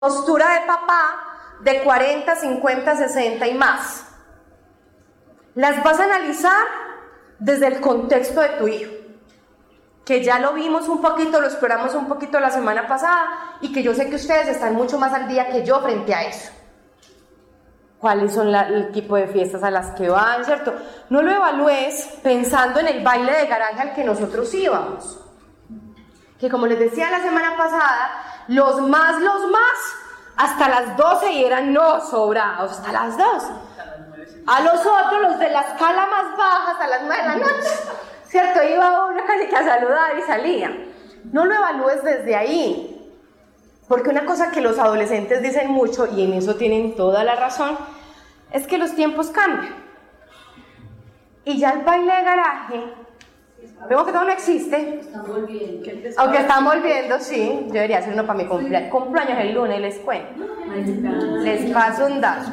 postura de papá de 40, 50, 60 y más. Las vas a analizar desde el contexto de tu hijo, que ya lo vimos un poquito, lo exploramos un poquito la semana pasada, y que yo sé que ustedes están mucho más al día que yo frente a eso. ¿Cuáles son el tipo de fiestas a las que van, cierto? No lo evalúes pensando en el baile de garaje al que nosotros íbamos, que como les decía la semana pasada, los más, hasta las 12 y eran no sobrados, hasta las 2. A los otros, los de la escala más baja, hasta las 9 de la noche, ¿cierto? Iba uno casi que a saludar y salía. No lo evalúes desde ahí, porque una cosa que los adolescentes dicen mucho, y en eso tienen toda la razón, es que los tiempos cambian. Y ya el baile de garaje, vemos que todo no existe, aunque están volviendo, sí. Yo debería hacer uno para mi cumpleaños el lunes, les cuento. Les paso un dato.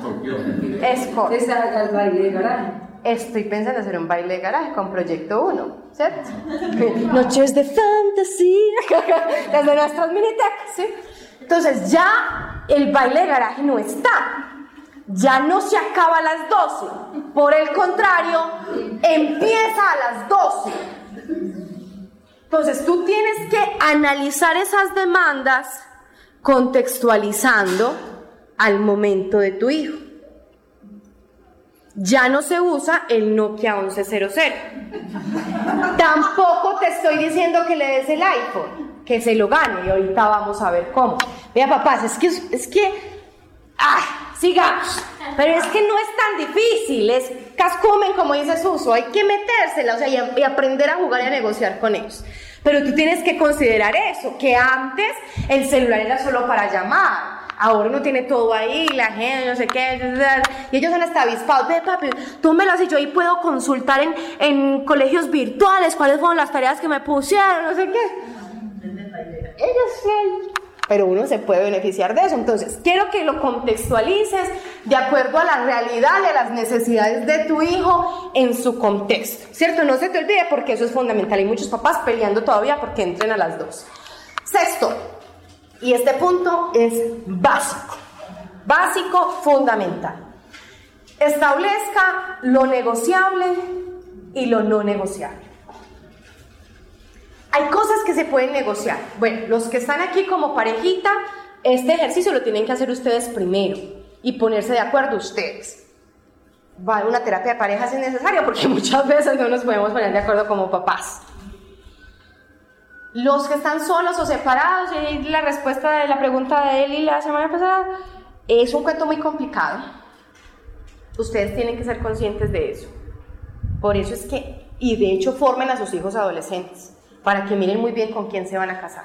El baile de garaje. Estoy pensando hacer un baile de garaje con Proyecto 1, ¿cierto? Noches de fantasía, las de nuestras minitecas, ¿sí? Entonces ya el baile de garaje no está, ya no se acaba a las 12, por el contrario, empieza a las 12. Entonces tú tienes que analizar esas demandas contextualizando al momento de tu hijo. Ya no se usa el Nokia 1100. Tampoco te estoy diciendo que le des el iPhone, que se lo gane, y ahorita vamos a ver cómo. Vea, papás, es que sigamos. Pero es que no es tan difícil, es cascomen, como dice Suso, hay que metérsela, o sea, y aprender a jugar y a negociar con ellos. Pero tú tienes que considerar eso, que antes el celular era solo para llamar. Ahora uno tiene todo ahí, la gente, no sé qué, y ellos son hasta avispados. Ve, papi, tú me lo haces, yo ahí puedo consultar en colegios virtuales cuáles fueron las tareas que me pusieron, no sé qué. Ellos sí, pero uno se puede beneficiar de eso. Entonces, quiero que lo contextualices de acuerdo a la realidad y a las necesidades de tu hijo en su contexto, ¿cierto? No se te olvide, porque eso es fundamental. Hay muchos papás peleando todavía porque entren a las 2. Sexto, y este punto es básico, fundamental. Establezca lo negociable y lo no negociable. Hay cosas que se pueden negociar. Bueno, los que están aquí como parejita, este ejercicio lo tienen que hacer ustedes primero y ponerse de acuerdo ustedes. Va a una terapia de pareja si es necesario, porque muchas veces no nos podemos poner de acuerdo como papás. Los que están solos o separados, y la respuesta de la pregunta de Eli la semana pasada, es un cuento muy complicado. Ustedes tienen que ser conscientes de eso. Por eso es que, y de hecho formen a sus hijos adolescentes, para que miren muy bien con quién se van a casar.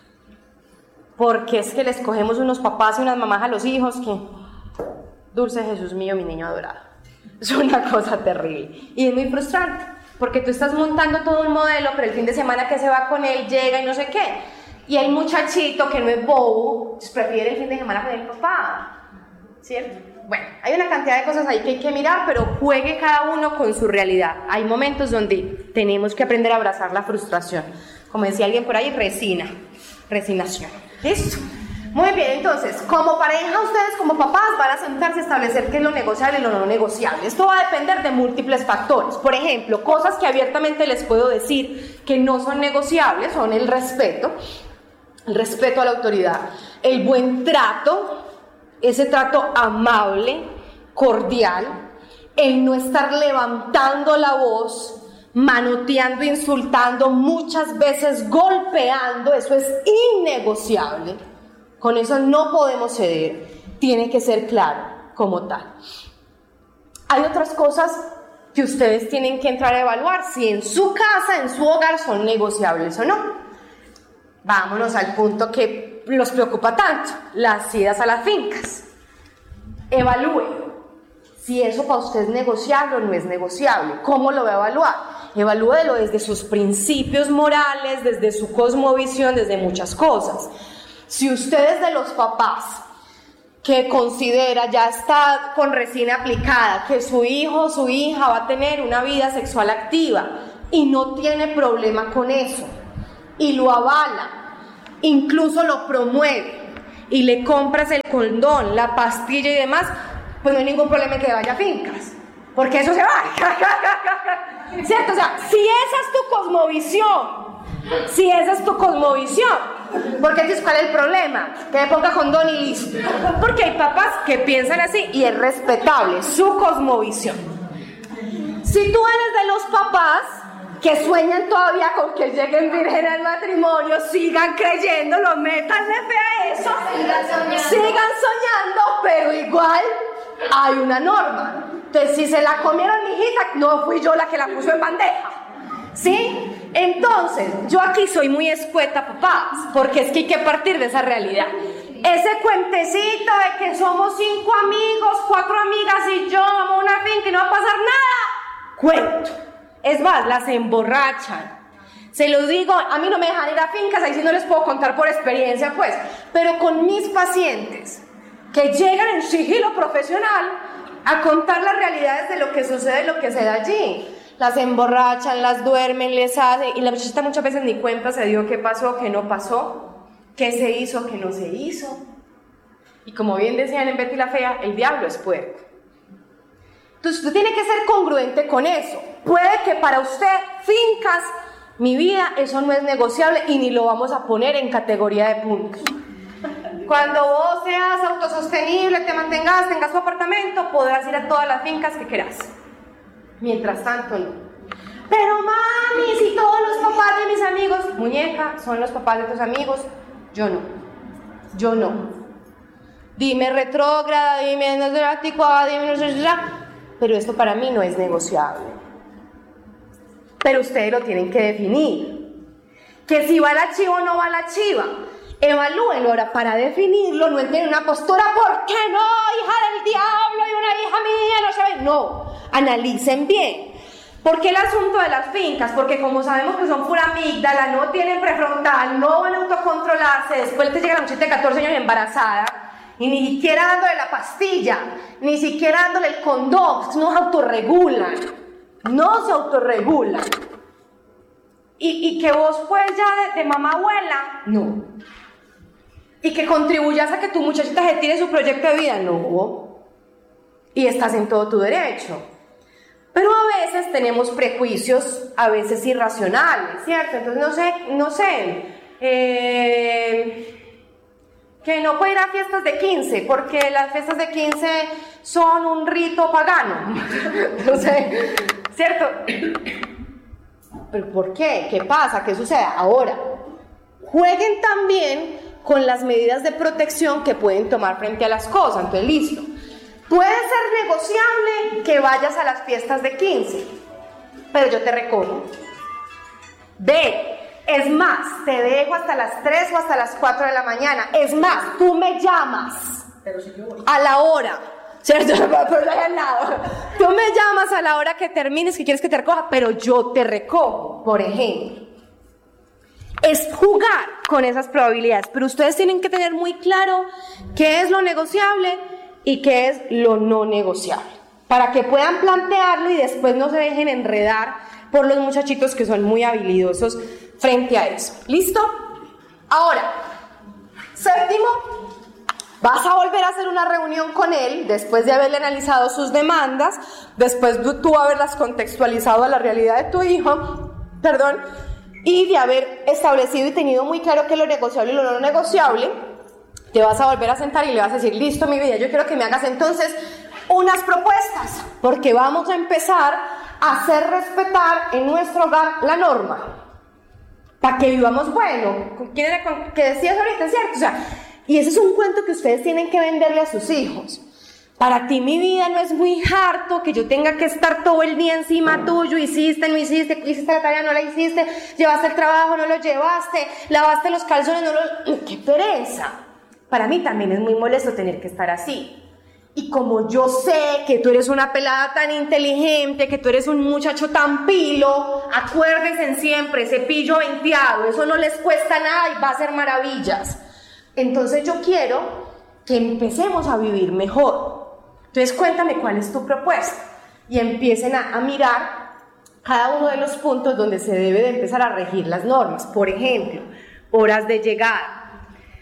Porque es que les cogemos unos papás y unas mamás a los hijos que, dulce Jesús mío, mi niño adorado. Es una cosa terrible y es muy frustrante, porque tú estás montando todo un modelo, pero el fin de semana que se va con él llega y no sé qué. Y hay muchachito que no es bobo, pues prefiere el fin de semana con el papá, ¿cierto? Bueno, hay una cantidad de cosas ahí que hay que mirar, pero juegue cada uno con su realidad. Hay momentos donde tenemos que aprender a abrazar la frustración. Como decía alguien por ahí, resignación. ¿Listo? Muy bien, entonces, como pareja, ustedes como papás van a sentarse a establecer qué es lo negociable y lo no negociable. Esto va a depender de múltiples factores. Por ejemplo, cosas que abiertamente les puedo decir que no son negociables son el respeto a la autoridad, el buen trato, ese trato amable, cordial, el no estar levantando la voz, manoteando, insultando, muchas veces golpeando. Eso es innegociable. Con eso no podemos ceder, tiene que ser claro como tal. Hay otras cosas que ustedes tienen que entrar a evaluar, si en su casa, en su hogar son negociables o no. Vámonos al punto que los preocupa tanto, las idas a las fincas. Evalúe si eso para usted es negociable o no es negociable. ¿Cómo lo va a evaluar? Evalúelo desde sus principios morales, desde su cosmovisión, desde muchas cosas. Si usted es de los papás que considera, ya está con resina aplicada, que su hijo o su hija va a tener una vida sexual activa y no tiene problema con eso, y lo avala, incluso lo promueve, y le compras el condón, la pastilla y demás, pues no hay ningún problema en que vaya a fincas, porque eso se va. ¿Cierto? O sea, si esa es tu cosmovisión, porque entonces, ¿cuál es el problema? Que me ponga condón y listo. Porque hay papás que piensan así y es respetable su cosmovisión. Si tú eres de los papás que sueñan todavía con que lleguen virgen al matrimonio, sigan creyéndolo, métanle fe a eso, sigan soñando, pero igual hay una norma. Entonces, si se la comieron mi hijita, no fui yo la que la puso en bandeja, ¿sí? Entonces, yo aquí soy muy escueta, papás, porque es que hay que partir de esa realidad. Ese cuentecito de que somos 5 amigos, 4 amigas y yo vamos a una finca y no va a pasar nada, cuento. Es más, las emborrachan. Se lo digo, a mí no me dejan ir a fincas, ahí sí no les puedo contar por experiencia, pues. Pero con mis pacientes, que llegan en sigilo profesional a contar las realidades de lo que sucede, lo que se da allí. Las emborrachan, las duermen, les hacen, y la muchachita muchas veces ni cuenta se dio qué pasó, qué no pasó, qué se hizo, qué no se hizo. Y como bien decían en Betty la Fea, el diablo es puerco. Entonces usted tiene que ser congruente con eso. Puede que para usted, fincas, mi vida, eso no es negociable y ni lo vamos a poner en categoría de puntos. Cuando vos seas autosostenible, te mantengas, tengas tu apartamento, podrás ir a todas las fincas que quieras. Mientras tanto, no. Pero mami, si todos los papás de mis amigos, muñeca, son los papás de tus amigos, yo no. Dime retrógrada, dime no sé anticuada, dime no sé, pero esto para mí no es negociable. Pero ustedes lo tienen que definir. Que si va la chiva o no va la chiva. Evalúenlo ahora para definirlo, no entren en una postura, ¿por qué no? Hija del diablo y una hija mía, no saben. No, analicen bien. ¿Por qué el asunto de las fincas? Porque como sabemos que son pura amígdala, no tienen prefrontal, no van a autocontrolarse, después te llega la muchacha de 14 años embarazada y ni siquiera dándole la pastilla, ni siquiera dándole el condón, no se autorregulan, Y que vos pues ya de mamá abuela, no. Y que contribuyas a que tu muchachita se tire su proyecto de vida, no. Y estás en todo tu derecho. Pero a veces tenemos prejuicios, a veces irracionales, ¿cierto? Entonces no sé, que no puede ir a fiestas de 15, porque las fiestas de 15 son un rito pagano. No sé, ¿cierto? ¿Pero por qué? ¿Qué pasa? ¿Qué sucede? Ahora, jueguen también con las medidas de protección que pueden tomar frente a las cosas. Entonces, listo. Puede ser negociable que vayas a las fiestas de 15, pero yo te recojo. B, es más, te dejo hasta las 3 o hasta las 4 de la mañana. Es más, tú me llamas a la hora, ¿cierto? Tú me llamas a la hora que termines, que quieres que te recoja, pero yo te recojo, por ejemplo. Es jugar con esas probabilidades, pero ustedes tienen que tener muy claro qué es lo negociable y qué es lo no negociable, para que puedan plantearlo y después no se dejen enredar por los muchachitos que son muy habilidosos frente a eso. ¿Listo? Ahora, séptimo, vas a volver a hacer una reunión con él después de haberle analizado sus demandas, después de tú haberlas contextualizado a la realidad de tu hijo, y de haber establecido y tenido muy claro qué es lo negociable y lo no negociable. Te vas a volver a sentar y le vas a decir, listo mi vida, yo quiero que me hagas entonces unas propuestas, porque vamos a empezar a hacer respetar en nuestro hogar la norma, para que vivamos bueno. ¿Quién era que decías ahorita, cierto? O sea, y ese es un cuento que ustedes tienen que venderle a sus hijos. Para ti mi vida no es muy harto que yo tenga que estar todo el día encima tuyo, hiciste, no hiciste, hiciste la tarea, no la hiciste, llevaste el trabajo, no lo llevaste, lavaste los calzones, no lo... ¡Qué pereza! Para mí también es muy molesto tener que estar así. Y como yo sé que tú eres una pelada tan inteligente, que tú eres un muchacho tan pilo, acuérdense siempre, cepillo venteado, eso no les cuesta nada y va a hacer maravillas. Entonces yo quiero que empecemos a vivir mejor. Entonces cuéntame cuál es tu propuesta. Y empiecen a mirar cada uno de los puntos donde se debe de empezar a regir las normas. Por ejemplo, horas de llegada.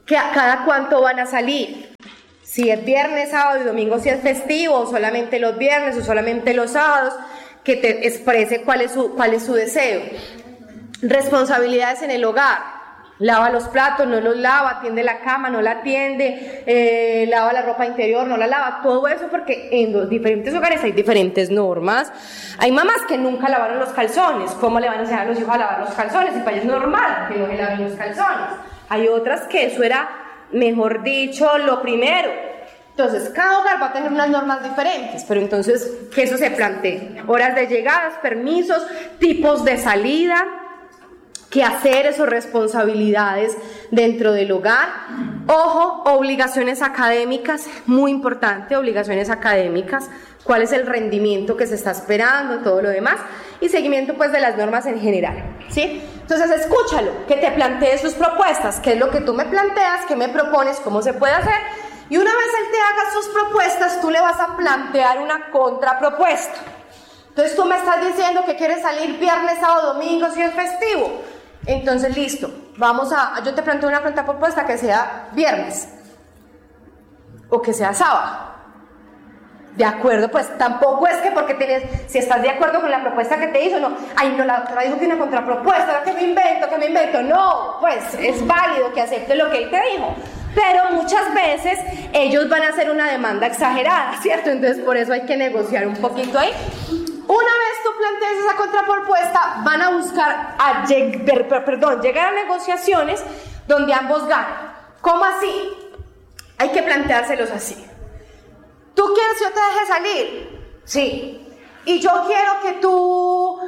¿Cada cuánto van a salir? Si es viernes, sábado y domingo, si es festivo, o solamente los viernes o solamente los sábados, que te exprese cuál es su deseo. Responsabilidades en el hogar. Lava los platos, no los lava, atiende la cama, no la atiende, lava la ropa interior, no la lava, todo eso porque en los diferentes hogares hay diferentes normas. Hay mamás que nunca lavaron los calzones, ¿cómo le van a enseñar a los hijos a lavar los calzones? Y para ellos es normal que no se laven los calzones. Hay otras que eso era, mejor dicho, lo primero. Entonces, cada hogar va a tener unas normas diferentes, pero entonces que eso se plantee. Horas de llegadas, permisos, tipos de salida, quehaceres o responsabilidades dentro del hogar. Ojo, obligaciones académicas, muy importante, obligaciones académicas, cuál es el rendimiento que se está esperando, todo lo demás, y seguimiento pues de las normas en general, ¿sí? Entonces escúchalo, que te plantee sus propuestas, qué es lo que tú me planteas, qué me propones, cómo se puede hacer, y una vez él te haga sus propuestas, tú le vas a plantear una contrapropuesta. Entonces tú me estás diciendo que quieres salir viernes, sábado, domingo, si es festivo. Entonces, listo, yo te planteo una contrapropuesta que sea viernes o que sea sábado. De acuerdo, pues tampoco es que porque si estás de acuerdo con la propuesta que te hizo, no, la doctora dijo que una contrapropuesta, que me invento, no, pues es válido que acepte lo que él te dijo. Pero muchas veces ellos van a hacer una demanda exagerada, ¿cierto? Entonces por eso hay que negociar un poquito ahí. Una vez tú plantees esa contrapropuesta, van a buscar llegar a negociaciones donde ambos ganan. ¿Cómo así? Hay que planteárselos así. ¿Tú quieres que yo te deje salir? Sí. Y yo quiero que tú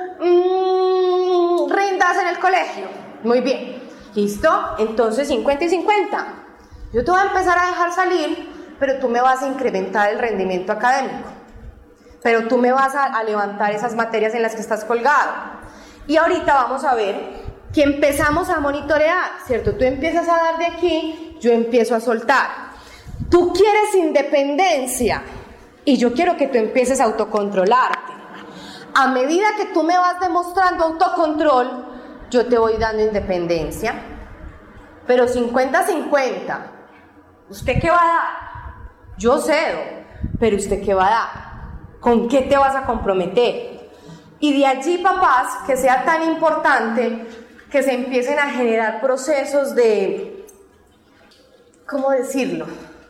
rindas en el colegio. Muy bien. ¿Listo? Entonces 50 y 50. Yo te voy a empezar a dejar salir, pero tú me vas a incrementar el rendimiento académico. Pero tú me vas a levantar esas materias en las que estás colgado. Y ahorita vamos a ver que empezamos a monitorear, ¿cierto? Tú empiezas a dar de aquí, yo empiezo a soltar. Tú quieres independencia y yo quiero que tú empieces a autocontrolarte. A medida que tú me vas demostrando autocontrol, yo te voy dando independencia. Pero 50-50. ¿Usted qué va a dar? Yo cedo, pero ¿usted qué va a dar? ¿Con qué te vas a comprometer? Y de allí, papás, que sea tan importante que se empiecen a generar procesos de, ¿cómo decirlo?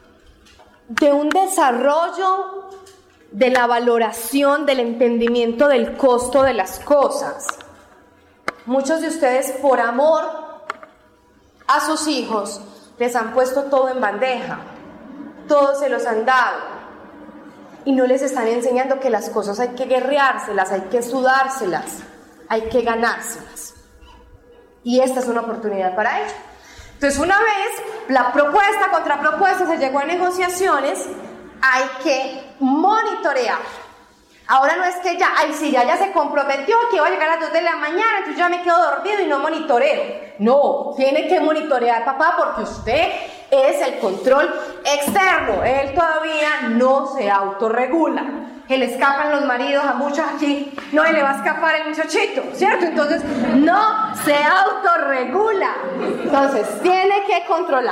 De un desarrollo de la valoración, del entendimiento del costo de las cosas. Muchos de ustedes, por amor a sus hijos, les han puesto todo en bandeja, todo se los han dado. Y no les están enseñando que las cosas hay que guerreárselas, hay que sudárselas, hay que ganárselas. Y esta es una oportunidad para ello. Entonces, una vez la propuesta, contrapropuesta, se llegó a negociaciones, hay que monitorear. Ahora no es que ya se comprometió que va a llegar a las 2 de la mañana, entonces ya me quedo dormido y no monitoreo. No, tiene que monitorear, papá, porque usted es el control externo. Él todavía no se autorregula. Que le escapan los maridos a muchos aquí, no, y le va a escapar el muchachito, ¿cierto? Entonces, no se autorregula. Entonces, tiene que controlar.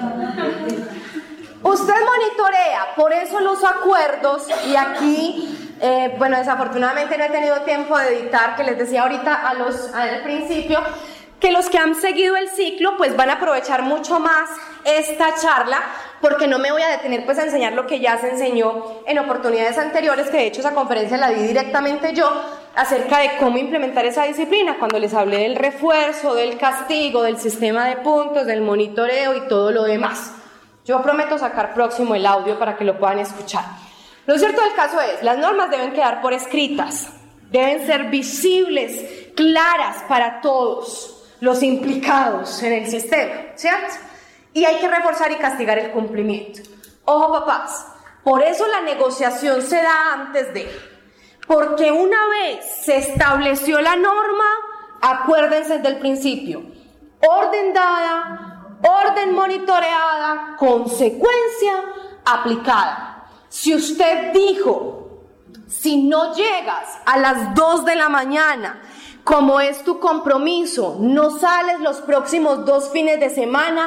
Usted monitorea, por eso los acuerdos, y aquí... desafortunadamente no he tenido tiempo de editar, que les decía ahorita al principio, que los que han seguido el ciclo pues van a aprovechar mucho más esta charla, porque no me voy a detener pues a enseñar lo que ya se enseñó en oportunidades anteriores, que de hecho esa conferencia la di directamente yo, acerca de cómo implementar esa disciplina, cuando les hablé del refuerzo, del castigo, del sistema de puntos, del monitoreo y todo lo demás. Yo prometo sacar próximo el audio para que lo puedan escuchar. Lo cierto del caso es, las normas deben quedar por escritas, deben ser visibles, claras para todos los implicados en el sistema, ¿cierto? Y hay que reforzar y castigar el cumplimiento. Ojo, papás, por eso la negociación se da antes de, porque una vez se estableció la norma, acuérdense desde el principio, orden dada, orden monitoreada, consecuencia aplicada. Si usted dijo, si no llegas a las 2 de la mañana, como es tu compromiso, no sales los próximos 2 fines de semana,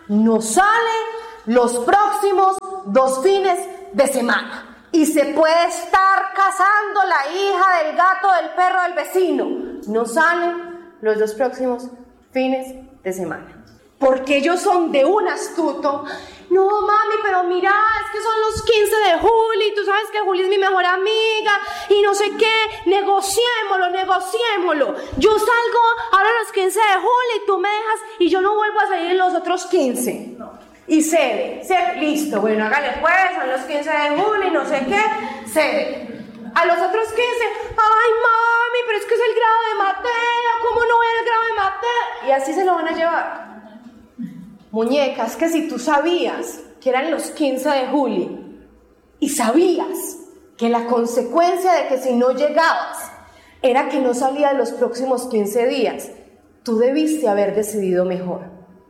no sale los próximos 2 fines de semana. Y se puede estar casando la hija del gato, del perro, del vecino. No salen los 2 próximos fines de semana. Porque ellos son de un astuto. No, mami, pero mira, es que son los 15 de Juli, tú sabes que Juli es mi mejor amiga, y no sé qué, negociémoslo. Yo salgo ahora los 15 de Juli, tú me dejas, y yo no vuelvo a salir en los otros 15. Y cede, listo, bueno, hágale pues, son los 15 de Juli, no sé qué, cede. A los otros 15, ay, mami, pero es que es el grado de Mateo, ¿cómo no voy al grado de Mateo? Y así se lo van a llevar. Muñecas, que si tú sabías que eran los 15 de julio y sabías que la consecuencia de que si no llegabas era que no salía los próximos 15 días, tú debiste haber decidido mejor.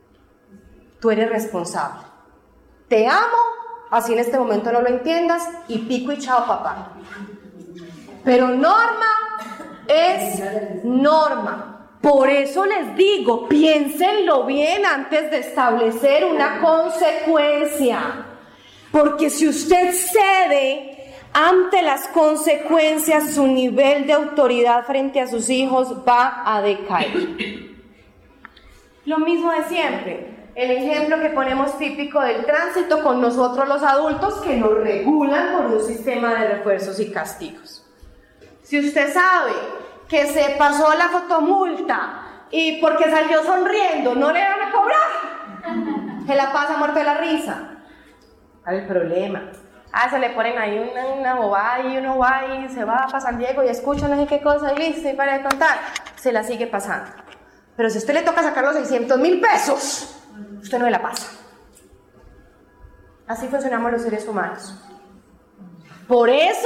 Tú eres responsable. Te amo, así en este momento no lo entiendas, y pico y chao, papá. Pero norma es norma. Por eso les digo, piénsenlo bien antes de establecer una consecuencia. Porque si usted cede ante las consecuencias, su nivel de autoridad frente a sus hijos va a decaer. Lo mismo de siempre. El ejemplo que ponemos típico del tránsito con nosotros los adultos, que nos regulan por un sistema de refuerzos y castigos. Si usted sabe que se pasó la fotomulta y porque salió sonriendo no le van a cobrar, se la pasa muerto de la risa. ¿Cuál es el problema? Se le ponen ahí una bobada y uno va y se va para San Diego y escucha no sé qué cosa y listo, y para de contar, se la sigue pasando. Pero si a usted le toca sacar los 600,000 pesos, usted no se la pasa. Así funcionamos los seres humanos. Por eso,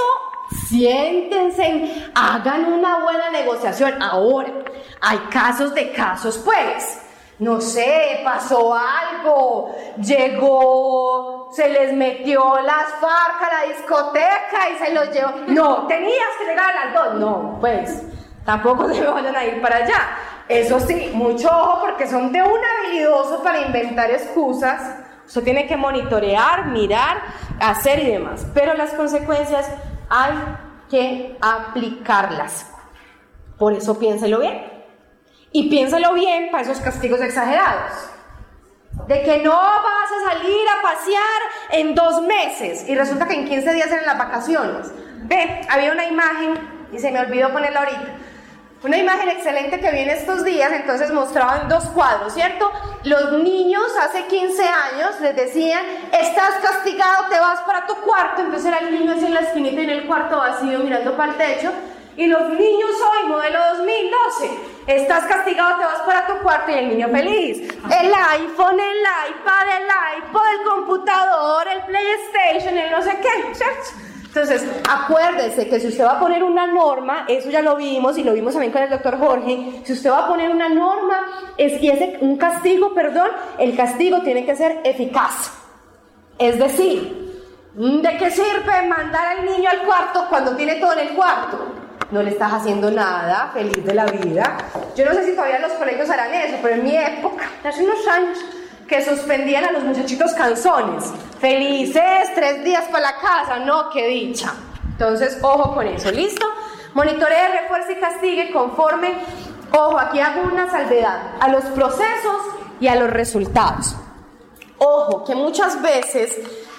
siéntense, hagan una buena negociación. Ahora, hay casos de casos, pues. No sé, pasó algo, llegó, se les metió las FARC a la discoteca y se los llevó. No, tenías que llegar a las 2. No, pues, tampoco se vayan a ir para allá. Eso sí, mucho ojo porque son de un habilidoso para inventar excusas. Usted tiene que monitorear, mirar, hacer y demás. Pero las consecuencias hay que aplicarlas. Por eso piénselo bien. Y piénselo bien para esos castigos exagerados. De que no vas a salir a pasear en 2 meses y resulta que en 15 días eran las vacaciones. Ve, había una imagen y se me olvidó ponerla ahorita. Una imagen excelente que vi en estos días, entonces mostraban 2 cuadros, ¿cierto? Los niños hace 15 años les decían, estás castigado, te vas para tu cuarto. Entonces era el niño así en la esquinita en el cuarto vacío mirando para el techo. Y los niños hoy, modelo 2012, estás castigado, te vas para tu cuarto, y el niño feliz. El iPhone, el iPad, el iPod, el computador, el PlayStation, el no sé qué, ¿cierto? Entonces, acuérdese que si usted va a poner una norma, eso ya lo vimos, y lo vimos también con el doctor Jorge, si usted va a poner una norma, un castigo, el castigo tiene que ser eficaz. Es decir, ¿de qué sirve mandar al niño al cuarto cuando tiene todo en el cuarto? No le estás haciendo nada, feliz de la vida. Yo no sé si todavía los colegios harán eso, pero en mi época, hace unos años, que suspendían a los muchachitos canzones. Felices, 3 días para la casa, no, qué dicha. Entonces, ojo con eso, ¿listo? Monitoree, refuerce y castigue conforme, ojo, aquí hago una salvedad, a los procesos y a los resultados. Ojo, que muchas veces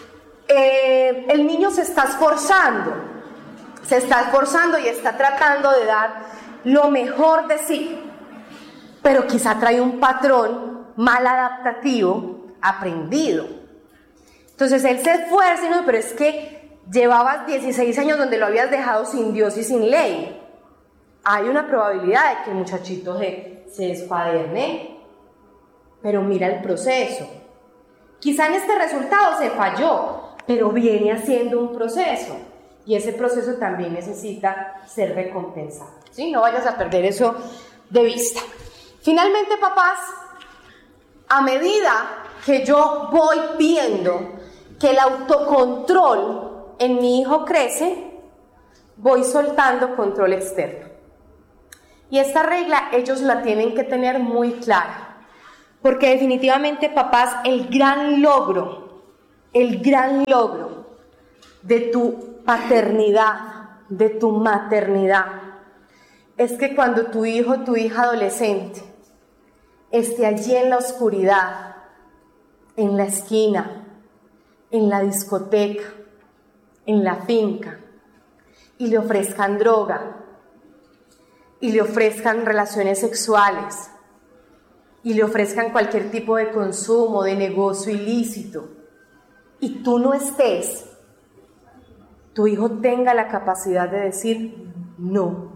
el niño se está esforzando y está tratando de dar lo mejor de sí, pero quizá trae un patrón mal adaptativo aprendido. Entonces él se esfuerza y no, pero es que llevabas 16 años donde lo habías dejado sin Dios y sin ley. Hay una probabilidad de que el muchachito se descuaderne, pero mira el proceso. Quizá en este resultado se falló, pero viene haciendo un proceso. Y ese proceso también necesita ser recompensado, ¿sí? No vayas a perder eso de vista. Finalmente, papás, a medida que yo voy viendo que el autocontrol en mi hijo crece, voy soltando control externo. Y esta regla ellos la tienen que tener muy clara, Porque definitivamente, papás, el gran logro de tu paternidad, de tu maternidad, es que cuando tu hijo, tu hija adolescente, esté allí en la oscuridad, en la esquina, en la discoteca, en la finca, y le ofrezcan droga, y le ofrezcan relaciones sexuales, y le ofrezcan cualquier tipo de consumo, de negocio ilícito, y tú no estés, tu hijo tenga la capacidad de decir no.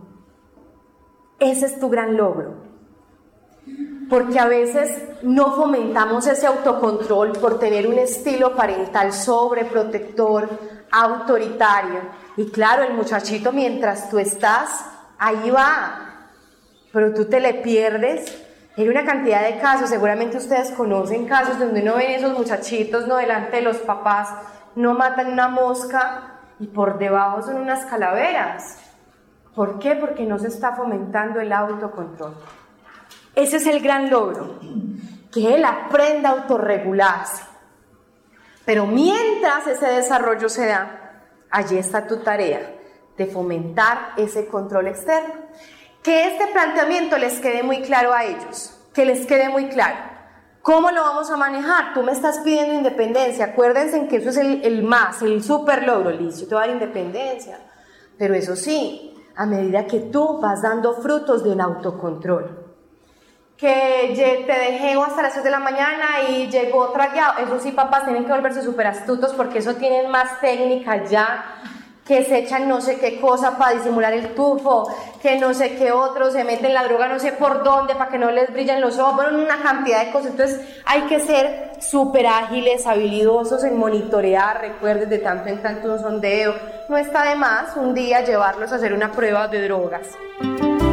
Ese es tu gran logro. Porque a veces no fomentamos ese autocontrol por tener un estilo parental sobreprotector, autoritario. Y claro, el muchachito mientras tú estás, ahí va, pero tú te le pierdes. Hay una cantidad de casos, seguramente ustedes conocen casos donde uno ve esos muchachitos no delante de los papás, no matan una mosca y por debajo son unas calaveras. ¿Por qué? Porque no se está fomentando el autocontrol. Ese es el gran logro, que él aprenda a autorregularse. Pero mientras ese desarrollo se da, allí está tu tarea de fomentar ese control externo. Que este planteamiento les quede muy claro a ellos, que les quede muy claro. ¿Cómo lo vamos a manejar? Tú me estás pidiendo independencia, acuérdense en que eso es el super logro, listo, te voy a dar independencia. Pero eso sí, a medida que tú vas dando frutos del autocontrol. Que te dejé hasta las 6 de la mañana y llegó tragueado. Eso sí, papás tienen que volverse súper astutos porque eso tienen más técnica ya, que se echan no sé qué cosa para disimular el tufo, que no sé qué otro, se meten la droga no sé por dónde para que no les brillen los ojos, bueno, una cantidad de cosas. Entonces hay que ser súper ágiles, habilidosos en monitorear, recuerden, de tanto en tanto un sondeo. No está de más un día llevarlos a hacer una prueba de drogas.